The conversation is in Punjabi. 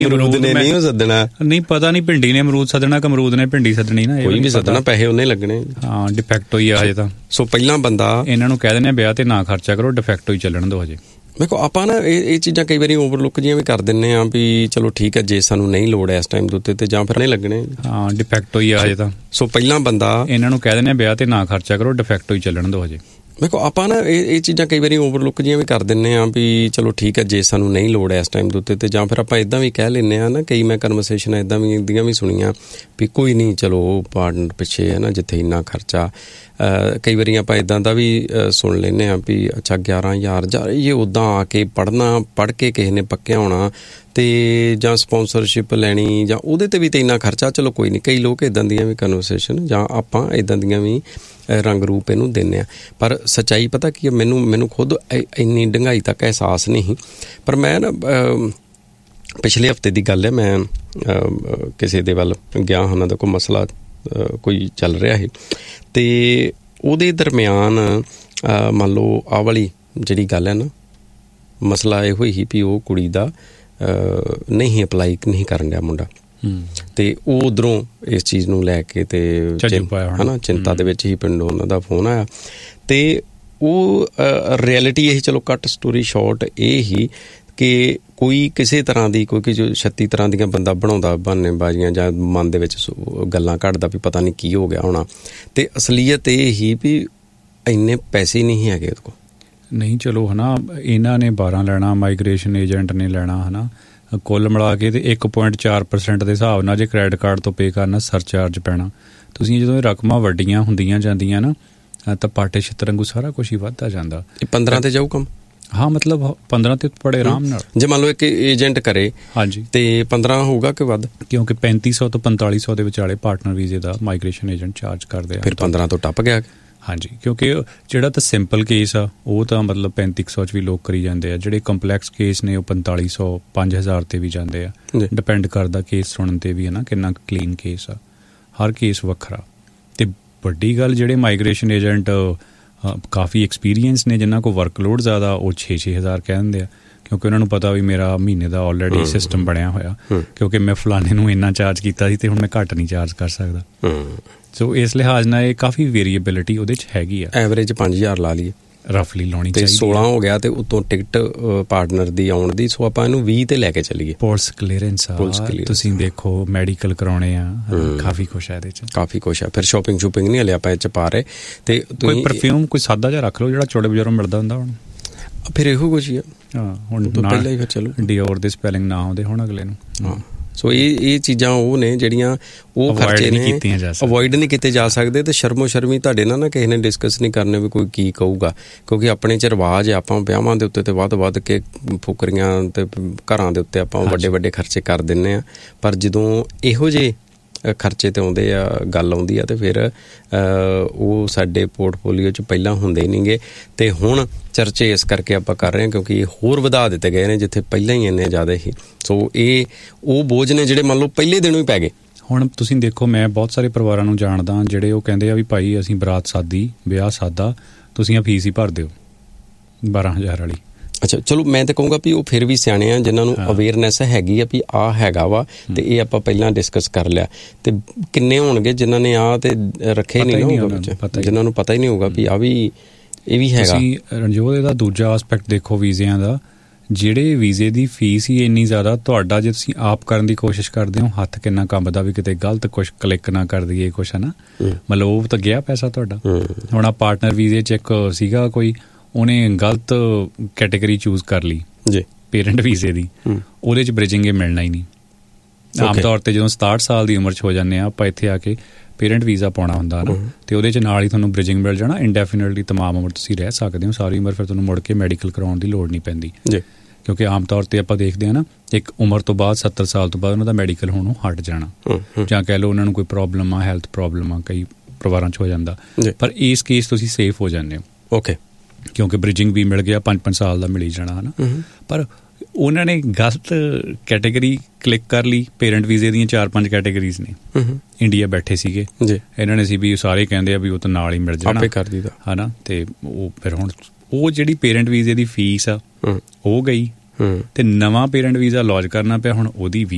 ਅਮਰੂਦ ਨੇ ਨਹੀਂ ਸੱਦਣਾ, ਨਹੀਂ ਪਤਾ ਨਹੀਂ ਭਿੰਡੀ ਨੇ ਅਮਰੂਦ ਸੱਦਣਾ ਕਿ ਅਮਰੂਦ ਨੇ ਭਿੰਡੀ ਸੱਦਣੀ ਨਾ, ਕੋਈ ਵੀ ਸੱਦਣਾ, ਪੈਸੇ ਉਹਨੇ ਲੱਗਣੇ। ਹਾਂ ਡਿਫੈਕਟੋ ਹੀ ਆ ਹਜੇ ਤਾਂ। ਸੋ ਪਹਿਲਾਂ ਬੰਦਾ ਇਹਨਾਂ ਨੂੰ ਕਹਿ ਦਿੰਦੇ ਆ ਵਿਆਹ ਤੇ ਨਾ ਖਰਚਾ ਕਰੋ, ਡਿਫੈਕਟੋ ਹੀ ਚੱਲਣ ਦਿਓ ਹਜੇ। ਦੇਖੋ ਆਪਾਂ ਨਾ ਇਹ ਚੀਜ਼ਾਂ ਕਈ ਵਾਰੀ ਓਵਰਲੁੱਕ ਜਿਹੀਆਂ ਵੀ ਕਰ ਦਿੰਦੇ ਹਾਂ ਵੀ ਚਲੋ ਠੀਕ ਹੈ ਜੇ ਸਾਨੂੰ ਨਹੀਂ ਲੋੜ ਇਸ ਟਾਈਮ ਦੇ ਉੱਤੇ ਤੇ ਜਾਂ ਫਿਰ ਨਹੀਂ ਲੱਗਣੇ। ਹਾਂ ਡਿਫੈਕਟੋ ਹੀ ਆ ਹਜੇ ਤਾਂ। ਸੋ ਪਹਿਲਾਂ ਬੰਦਾ ਇਹਨਾਂ ਨੂੰ ਕਹਿ ਦਿੰਦੇ ਆ ਵਿਆਹ ਤੇ ਨਾ ਖਰਚਾ ਕਰੋ, ਡਿਫੈਕਟੋ ਹੀ ਚੱਲਣ ਦਿਓ ਹਜੇ। ਦੇਖੋ ਆਪਾਂ ਨਾ ਇਹ ਚੀਜ਼ਾਂ ਕਈ ਵਾਰੀ ਓਵਰਲੁੱਕ ਜਿਹੀਆਂ ਵੀ ਕਰ ਦਿੰਦੇ ਹਾਂ ਵੀ ਚਲੋ ਠੀਕ ਹੈ ਜੇ ਸਾਨੂੰ ਨਹੀਂ ਲੋੜ ਇਸ ਟਾਈਮ ਦੇ ਉੱਤੇ ਤੇ ਜਾਂ ਫਿਰ ਆਪਾਂ ਇੱਦਾਂ ਵੀ ਕਹਿ ਲੈਂਦੇ ਹਾਂ ਨਾ, ਕਈ ਮੈਂ ਕਨਵਰਸੇਸ਼ਨ ਇੱਦਾਂ ਵੀ ਦੀਆਂ ਵੀ ਸੁਣੀਆਂ ਵੀ ਕੋਈ ਨਹੀਂ ਚਲੋ ਪਾਰਟਨਰ ਪਿੱਛੇ ਹੈ ਨਾ ਜਿੱਥੇ ਇੰਨਾ ਖਰਚਾ। ਕਈ ਵਾਰੀ ਆਪਾਂ ਇੱਦਾਂ ਦਾ ਵੀ ਸੁਣ ਲੈਂਦੇ ਹਾਂ ਵੀ ਅੱਛਾ 11,000 ਜਾਂ ਇਹ ਉੱਦਾਂ ਆ ਕੇ ਪੜ੍ਹ ਕੇ ਕਿਸੇ ਨੇ ਪੱਕਿਆ ਹੋਣਾ ਤੇ ਜਾਂ ਸਪੋਂਸਰਸ਼ਿਪ ਲੈਣੀ ਜਾਂ ਉਹਦੇ ਤੇ ਵੀ ਤਾਂ ਇੰਨਾ ਖਰਚਾ, ਚਲੋ ਕੋਈ ਨਹੀਂ। ਕਈ ਲੋਕ ਇੱਦਾਂ ਦੀਆਂ ਵੀ ਕਨਵਰਸੇਸ਼ਨ ਜਾਂ ਆਪਾਂ ਇੱਦਾਂ ਦੀਆਂ ਵੀ ਰੰਗ ਰੂਪ ਇਹਨੂੰ ਦਿੰਦੇ ਹਾਂ। ਪਰ ਸੱਚਾਈ ਪਤਾ ਕੀ ਹੈ, ਮੈਨੂੰ ਖੁਦ ਇੰਨੀ ਡੂੰਘਾਈ ਤੱਕ ਅਹਿਸਾਸ ਨਹੀਂ। ਪਰ ਮੈਂ ਨਾ ਪਿਛਲੇ ਹਫ਼ਤੇ ਦੀ ਗੱਲ ਹੈ, ਮੈਂ ਕਿਸੇ ਦੇ ਵੱਲ ਗਿਆ, ਉਹਨਾਂ ਦਾ ਕੋਈ ਮਸਲਾ ਕੋਈ ਚੱਲ ਰਿਹਾ ਸੀ ਤੇ ਉਹਦੇ ਦਰਮਿਆਨ ਮੰਨ ਲਓ ਆਹ ਵਾਲੀ ਜਿਹੜੀ ਗੱਲ ਹੈ ਨਾ, ਮਸਲਾ ਇਹੋ ਹੀ ਵੀ ਉਹ ਕੁੜੀ ਦਾ ਨਹੀਂ ਅਪਲਾਈ ਨਹੀਂ ਕਰਨ ਡਿਆ ਮੁੰਡਾ ਤੇ ਉਹ ਉੱਧਰੋਂ ਇਸ ਚੀਜ਼ ਨੂੰ ਲੈ ਕੇ ਤੇ ਹੈ ਨਾ ਚਿੰਤਾ ਦੇ ਵਿੱਚ ਹੀ ਪਿੰਡੋਂ ਉਹਨਾਂ ਦਾ ਫੋਨ ਆਇਆ ਤੇ ਉਹ ਰਿਐਲਿਟੀ ਇਹੀ, ਚਲੋ ਕੱਟ ਸਟੋਰੀ ਸ਼ਾਰਟ ਇਹ ਹੀ ਕਿ ਕੋਈ ਕਿਸੇ ਤਰ੍ਹਾਂ ਦੀ ਕੋਈ ਜੋ 36 ਤਰ੍ਹਾਂ ਦੀਆਂ ਬੰਦਾ ਬਣਾਉਂਦਾ ਬਹਾਨੇਬਾਜ਼ੀਆਂ ਜਾਂ ਮਨ ਦੇ ਵਿੱਚ ਗੱਲਾਂ ਕੱਢਦਾ ਵੀ ਪਤਾ ਨਹੀਂ ਕੀ ਹੋ ਗਿਆ ਹੋਣਾ ਤੇ ਅਸਲੀਅਤ ਇਹ ਹੀ ਵੀ ਇੰਨੇ ਪੈਸੇ ਨਹੀਂ ਹੈਗੇ ਉਹਦੇ ਕੋਲ। ਨਹੀਂ ਚਲੋ ਹੈ ਨਾ, ਇਹਨਾਂ ਨੇ 12 ਲੈਣਾ, ਮਾਈਗ੍ਰੇਸ਼ਨ ਏਜੰਟ ਨੇ ਲੈਣਾ ਹੈ ਨਾ, ਕੁੱਲ ਮਿਲਾ ਕੇ ਤੇ 1.4% ਦੇ ਹਿਸਾਬ ਨਾਲ ਜੇ ਕ੍ਰੈਡਿਟ ਕਾਰਡ ਤੋਂ ਪੇ ਕਰਨਾ ਸਰਚਾਰਜ ਪੈਣਾ। ਤੁਸੀਂ ਜਦੋਂ ਇਹ ਰਕਮਾਂ ਵੱਡੀਆਂ ਹੁੰਦੀਆਂ ਜਾਂਦੀਆਂ ਨਾ ਤਾਂ ਪਾਟੇ ਛਿੱਤਰ ਵਾਂਗੂ ਸਾਰਾ ਕੁਛ ਹੀ ਵੱਧਦਾ ਜਾਂਦਾ। 15 ਤੇ ਜਾਊ ਕੰਮ? ਹਾਂ ਮਤਲਬ 15 ਤੇ ਬੜੇ ਆਰਾਮ ਨਾਲ ਜੇ ਮੰਨ ਲਓ ਇੱਕ ਏਜੰਟ ਕਰੇ ਹਾਂਜੀ ਤੇ 15 ਹੋਊਗਾ ਕਿ ਵੱਧ? ਕਿਉਂਕਿ 3500 ਤੋਂ 4500 ਦੇ ਵਿਚਾਲੇ ਪਾਰਟਨਰ ਵੀਜ਼ੇ ਦਾ ਮਾਈਗ੍ਰੇਸ਼ਨ ਏਜੰਟ ਚਾਰਜ ਕਰਦੇ ਆ। ਫਿਰ 15 ਤੋਂ ਟੱਪ ਗਿਆ? ਹਾਂਜੀ ਕਿਉਂਕਿ ਜਿਹੜਾ ਤਾਂ ਸਿੰਪਲ ਕੇਸ ਆ ਉਹ ਤਾਂ ਮਤਲਬ 3500 'ਚ ਵੀ ਲੋਕ ਕਰੀ ਜਾਂਦੇ ਆ, ਜਿਹੜੇ ਕੰਪਲੈਕਸ ਕੇਸ ਨੇ ਉਹ 4500 5000 ਤੇ ਵੀ ਜਾਂਦੇ ਆ। ਡਿਪੈਂਡ ਕਰਦਾ ਕੇਸ ਸੁਣਨ ਤੇ ਵੀ ਹੈ ਨਾ ਕਿੰਨਾ ਕਲੀਨ ਕੇਸ ਆ, ਹਰ ਕੇਸ ਵੱਖਰਾ। ਤੇ ਵੱਡੀ ਗੱਲ ਜਿਹੜੇ ਮਾਈਗ੍ਰੇਸ਼ਨ ਏਜੰਟ ਕਾਫੀ ਐਕਸਪੀਰੀਅੰਸ ਨੇ, ਜਿਨ੍ਹਾਂ ਕੋਲ ਵਰਕਲੋਡ ਜ਼ਿਆਦਾ, ਉਹ 6-6000 ਕਹਿ ਦਿੰਦੇ ਆ ਕਿਉਂਕਿ ਉਹਨਾਂ ਨੂੰ ਪਤਾ ਵੀ ਮੇਰਾ ਮਹੀਨੇ ਦਾ ਆਲਰੇਡੀ ਸਿਸਟਮ ਬਣਿਆ ਹੋਇਆ, ਕਿਉਂਕਿ ਮੈਂ ਫਲਾਣੇ ਨੂੰ ਇੰਨਾ ਚਾਰਜ ਕੀਤਾ ਸੀ ਤੇ ਹੁਣ ਮੈਂ ਘੱਟ ਨਹੀਂ ਚਾਰਜ ਕਰ ਸਕਦਾ। ਸੋ ਇਸ ਲਿਹਾਜ਼ ਨਾਲ ਇਹ ਕਾਫੀ ਵੇਰੀਏਬਿਲਿਟੀ ਉਹਦੇ 'ਚ ਹੈਗੀ ਆ। ਐਵਰੇਜ 5000 ਲਾ ਲਈਏ ਰਫਲੀ ਲਾਉਣੀ ਚਾਹੀਦੀ। 16 ਹੋ ਗਿਆ ਤੇ ਉਤੋਂ ਟਿਕਟ ਪਾਰਟਨਰ ਦੀ ਆਉਣ ਦੀ, ਸੋ ਆਪਾਂ ਇਹਨੂੰ 20 ਤੇ ਲੈ ਕੇ ਚੱਲੀਏ। ਪੁਲਿਸ ਕਲੀਅਰੈਂਸ ਆ, ਤੁਸੀਂ ਦੇਖੋ ਮੈਡੀਕਲ ਕਰਾਉਣੇ ਆ, ਕਾਫੀ ਕੁਛ ਹੈ ਇਹਦੇ 'ਚ, ਕਾਫੀ ਕੁਛ ਆ। ਫਿਰ ਸ਼ੋਪਿੰਗ ਨਹੀਂ ਹਲੇ ਆਪਾਂ ਇਹ 'ਚ ਪਾ ਰਹੇ ਤੇ ਕੋਈ ਪਰਫਿਊਮ ਕੋਈ ਸਾਦਾ ਜਿਹਾ ਰੱਖ ਲਓ ਜਿਹੜਾ ਛੋਟੇ ਬਜ਼ਾਰੋਂ ਮਿਲਦਾ ਹੁੰਦਾ ਹੁਣ, ਫਿਰ ਇਹੋ ਕੁਛ ਹੀ ਆ। ਹਾਂ ਹੁਣ ਪਹਿਲਾਂ ਹੀ ਫਿਰ ਚਲੋ ਡੀਓਰ ਦੇ ਸਪੈਲਿੰਗ ਨਾ ਆਉਂਦੇ ਹੁਣ ਅਗਲੇ ਨੂੰ। ਹਾਂ ਸੋ ਇਹ ਚੀਜ਼ਾਂ ਉਹ ਨੇ ਜਿਹੜੀਆਂ ਉਹ ਖਰਚੇ ਨੇ ਅਵੋਇਡ ਨਹੀਂ ਕੀਤੇ ਜਾ ਸਕਦੇ ਤੇ ਸ਼ਰਮੋ ਸ਼ਰਮੀ ਤੁਹਾਡੇ ਨਾਲ ਨਾ ਕਿਸੇ ਨੇ ਡਿਸਕਸ ਨਹੀਂ ਕਰਨੇ ਵੀ ਕੋਈ ਕੀ ਕਹੂਗਾ, ਕਿਉਂਕਿ ਆਪਣੇ 'ਚ ਰਿਵਾਜ਼ ਹੈ ਆਪਾਂ ਵਿਆਹਾਂ ਦੇ ਉੱਤੇ ਤੇ ਵੱਧ ਕੇ ਫੁਕਰੀਆਂ ਤੇ ਘਰਾਂ ਦੇ ਉੱਤੇ ਆਪਾਂ ਵੱਡੇ ਖਰਚੇ ਕਰ ਦਿੰਦੇ ਹਾਂ। ਪਰ ਜਦੋਂ ਇਹੋ ਜਿਹੇ ਖਰਚੇ ਤੇ ਆਉਂਦੇ ਆ, ਗੱਲ ਆਉਂਦੀ ਆ ਤੇ ਫਿਰ ਉਹ ਸਾਡੇ ਪੋਰਟਫੋਲੀਓ 'ਚ ਪਹਿਲਾਂ ਹੁੰਦੇ ਹੀ ਨਹੀਂ ਗੇ ਤੇ ਹੁਣ ਚਰਚੇ ਇਸ ਕਰਕੇ ਆਪਾਂ ਕਰ ਰਹੇ ਹਾਂ ਕਿਉਂਕਿ ਇਹ ਹੋਰ ਵਧਾ ਦਿੱਤੇ ਗਏ ਨੇ ਜਿੱਥੇ ਪਹਿਲਾਂ ਹੀ ਇੰਨੇ ਜ਼ਿਆਦਾ ਸੀ। ਸੋ ਇਹ ਉਹ ਬੋਝ ਨੇ ਜਿਹੜੇ ਮੰਨ ਲਓ ਪਹਿਲੇ ਦਿਨੋਂ ਹੀ ਪੈ ਗਏ। ਹੁਣ ਤੁਸੀਂ ਦੇਖੋ ਮੈਂ ਬਹੁਤ ਸਾਰੇ ਪਰਿਵਾਰਾਂ ਨੂੰ ਜਾਣਦਾ ਜਿਹੜੇ ਉਹ ਕਹਿੰਦੇ ਆ ਵੀ ਭਾਈ ਅਸੀਂ ਬਰਾਤ ਸਾਦੀ, ਵਿਆਹ ਸਾਦਾ, ਤੁਸੀਂ ਆ ਫੀਸ ਹੀ ਭਰ ਦਿਓ 12,000 ਵਾਲੀ। ਅੱਛਾ ਚਲੋ ਮੈਂ ਤਾਂ ਕਹੂੰਗਾ ਵੀ ਉਹ ਫਿਰ ਵੀ ਸਿਆਣੇ ਆ ਜਿਨ੍ਹਾਂ ਨੂੰ ਅਵੇਅਰਨੈਸ ਹੈਗੀ ਆ ਵੀ ਆਹ ਹੈਗਾ ਵਾ ਤੇ ਇਹ ਆਪਾਂ ਪਹਿਲਾਂ ਡਿਸਕਸ ਕਰ ਲਿਆ। ਤੇ ਕਿੰਨੇ ਹੋਣਗੇ ਜਿਨ੍ਹਾਂ ਨੇ ਆਹ ਤੇ ਰੱਖੇ ਨਹੀਂ ਹੋਊਗਾ ਵਿੱਚ, ਜਿਨ੍ਹਾਂ ਨੂੰ ਪਤਾ ਹੀ ਨਹੀਂ ਹੋਊਗਾ ਵੀ ਆ ਵੀ ਇਹ ਵੀ ਹੈਗਾ। ਤੁਸੀਂ ਰਣਜੋਤ ਇਹਦਾ ਦੂਜਾ ਆਸਪੈਕਟ ਦੇਖੋ ਵੀਜ਼ਿਆਂ ਦਾ, ਜਿਹੜੇ ਵੀਜ਼ੇ ਦੀ ਫੀਸ ਹੀ ਇੰਨੀ ਜ਼ਿਆਦਾ, ਤੁਹਾਡਾ ਜੇ ਤੁਸੀਂ ਆਪ ਕਰਨ ਦੀ ਕੋਸ਼ਿਸ਼ ਕਰਦੇ ਹੋ ਹੱਥ ਕਿੰਨਾ ਕੰਬਦਾ ਵੀ ਕਿਤੇ ਗਲਤ ਕੁਛ ਕਲਿੱਕ ਨਾ ਕਰ ਦਈਏ ਕੁਛ, ਹੈ ਨਾ, ਮਤਲਬ ਉਹ ਤਾਂ ਗਿਆ ਪੈਸਾ ਤੁਹਾਡਾ। ਹੁਣ ਆ ਪਾਰਟਨਰ ਵੀਜ਼ੇ 'ਚ ਇੱਕ ਸੀਗਾ ਕੋਈ, ਉਹਨੇ ਗਲਤ ਕੈਟੇਗਰੀ ਚੂਜ਼ ਕਰ ਲਈ ਜੀ ਪੇਰੈਂਟ ਵੀਜ਼ੇ ਦੀ, ਉਹਦੇ 'ਚ ਬ੍ਰਿਜਿੰਗ ਇਹ ਮਿਲਣਾ ਹੀ ਨਹੀਂ। ਆਮ ਤੌਰ 'ਤੇ ਜਦੋਂ 67 ਸਾਲ ਦੀ ਉਮਰ 'ਚ ਹੋ ਜਾਂਦੇ ਆ ਆਪਾਂ ਇੱਥੇ ਆ ਕੇ ਪੇਰੈਂਟ ਵੀਜ਼ਾ ਪਾਉਣਾ ਹੁੰਦਾ ਨਾ ਤੇ ਉਹਦੇ 'ਚ ਨਾਲ ਹੀ ਤੁਹਾਨੂੰ ਬ੍ਰਿਜਿੰਗ ਮਿਲ ਜਾਣਾ, ਇੰਡੈਫੀਨਿਟਲੀ ਤਮਾਮ ਉਮਰ ਤੁਸੀਂ ਰਹਿ ਸਕਦੇ ਹੋ, ਸਾਰੀ ਉਮਰ ਫਿਰ ਤੁਹਾਨੂੰ ਮੁੜ ਕੇ ਮੈਡੀਕਲ ਕਰਾਉਣ ਦੀ ਲੋੜ ਨਹੀਂ ਪੈਂਦੀ ਜੀ। ਕਿਉਂਕਿ ਆਮ ਤੌਰ 'ਤੇ ਆਪਾਂ ਦੇਖਦੇ ਹਾਂ ਨਾ ਇੱਕ ਉਮਰ ਤੋਂ ਬਾਅਦ 70 ਸਾਲ ਤੋਂ ਬਾਅਦ ਉਹਨਾਂ ਦਾ ਮੈਡੀਕਲ ਹੋਣੋਂ ਹਟ ਜਾਣਾ, ਜਾਂ ਕਹਿ ਲਓ ਉਹਨਾਂ ਨੂੰ ਕੋਈ ਪ੍ਰੋਬਲਮ ਆ, ਹੈਲਥ ਪ੍ਰੋਬਲਮ ਆ, ਕਈ ਪਰਿਵਾਰਾਂ 'ਚ ਹੋ ਜਾਂਦਾ। ਪਰ ਇਸ ਕੇਸ ਤੁਸੀਂ ਸੇਫ ਹੋ ਜਾਂਦੇ ਹੋ ਓਕੇ, ਕਿਉਂਕਿ ਬ੍ਰਿਜਿੰਗ ਵੀ ਮਿਲ ਗਿਆ, 5-5 ਸਾਲ ਦਾ ਮਿਲ ਹੀ ਜਾਣਾ ਹੈ ਨਾ। ਪਰ ਉਹਨਾਂ ਨੇ ਗਲਤ ਕੈਟੇਗਰੀ ਕਲਿੱਕ ਕਰ ਲਈ। ਪੇਰੈਂਟ ਵੀਜ਼ੇ ਦੀਆਂ 4-5 ਕੈਟੇਗਰੀਜ਼ ਨੇ, ਇੰਡੀਆ ਬੈਠੇ ਸੀਗੇ ਇਹਨਾਂ ਨੇ ਸੀ ਵੀ ਸਾਰੇ ਕਹਿੰਦੇ ਆ ਵੀ ਉਹ ਤਾਂ ਨਾਲ ਹੀ ਮਿਲ ਜਾਣਾ ਕਰ ਦਿੱਤਾ ਹੈ ਨਾ। ਤੇ ਉਹ ਫਿਰ ਹੁਣ ਉਹ ਜਿਹੜੀ ਪੇਰੈਂਟ ਵੀਜ਼ੇ ਦੀ ਫੀਸ ਆ ਉਹ ਗਈ ਤੇ ਨਵਾਂ ਪੇਰੈਂਟ ਵੀਜ਼ਾ ਲੌਂਚ ਕਰਨਾ ਪਿਆ, ਹੁਣ ਉਹਦੀ